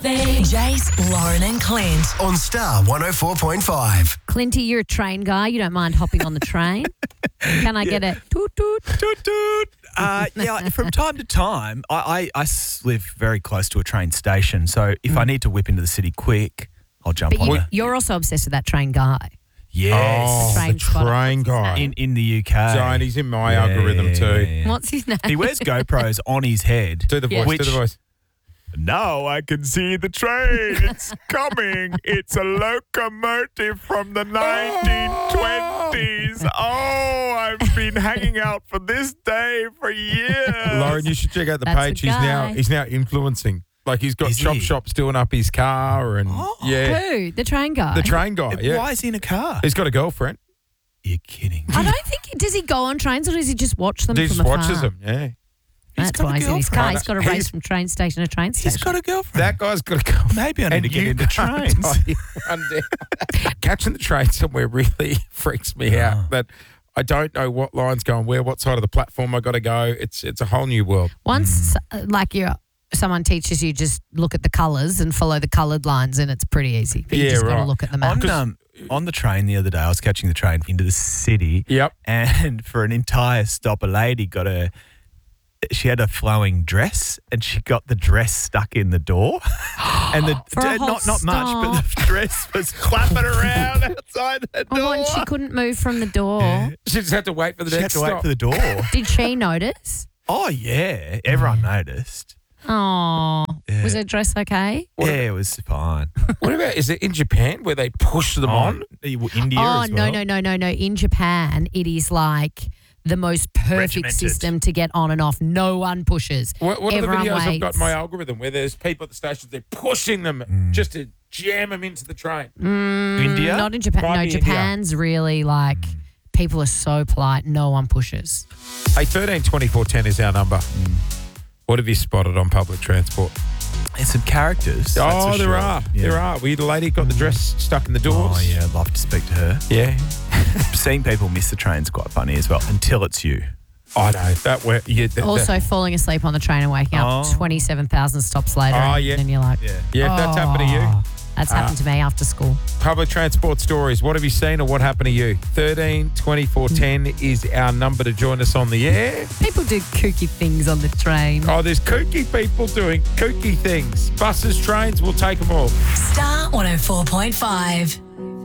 thing. Jace, Lauren and Clint. On Star 104.5. Clinty, you're a train guy. You don't mind hopping on the train. Can I get a toot toot? Toot toot. Yeah, from time to time, I live very close to a train station, so if I need to whip into the city quick, I'll jump But on it. you're also obsessed with that train guy. Yes. Oh, Train the spotter. train guy. In the UK. Giant, he's in my algorithm too. Yeah. What's his name? He wears GoPros on his head. Do the voice, Which- do the voice. Now I can see the train. It's coming. It's a locomotive from the 1920s. Oh, I've been hanging out for this day for years. Lauren, you should check out the That's page. the guy. He's now influencing. Like he's got Is chop he? shops doing up his car and yeah. Who? The train guy? The train guy, yeah. Why is he in a car? He's got a girlfriend. You're kidding me. I don't think does he go on trains or does he just watch them He from just afar? watches them, yeah. That's got why a he's in his car. girlfriend. He's got to He's- race from train station to train station. He's got a girlfriend. That guy's got a girlfriend. Maybe I need to get you into can't trains. tell you one day. Catching the train somewhere really freaks me out. That I don't know what line's going where, what side of the platform I got to go. It's a whole new world. Once, someone teaches you just look at the colours and follow the coloured lines, and it's pretty easy. But you Yeah, just got to right. look at the map. On the train the other day, I was catching the train into the city. Yep. And for an entire stop, a lady she had a flowing dress and she got the dress stuck in the door. And For a whole not much, but the dress was flapping around outside the door. Oh, and she couldn't move from the door. She just had to wait for the She had next to wait stop. for the door. Did she notice? Oh, yeah. Everyone noticed. Oh, Yeah. was her dress okay? Yeah, it was fine. What about, is it in Japan where they push them on? India Oh, as well. no. In Japan, it is like the most perfect Regimented. system to get on and off. No one pushes. What are the Everyone videos I've waits. got in my algorithm where there's people at the stations, they're pushing them just to jam them into the train? India? Not in Japan. Might No, be India. Japan's really like people are so polite. No one pushes. Hey, 13 24 10 is our number. What have you spotted on public transport? There's some characters. that's Oh, for there sure. are. Yeah. There are. We had a lady got the dress stuck in the doors. Oh, yeah, I'd love to speak to her. Yeah. Seeing people miss the train's quite funny as well, until it's you. I know. That way. Yeah, Also, falling asleep on the train and waking up Oh. 27,000 stops later. Oh, yeah. And you're like, Yeah. yeah, if that's happened to you. "Oh." That's happened to me after school. Public transport stories. What have you seen or what happened to you? 13 24 10 is our number to join us on the air. People do kooky things on the train. Oh, there's kooky people doing kooky things. Buses, trains, we'll take them all. Star 104.5.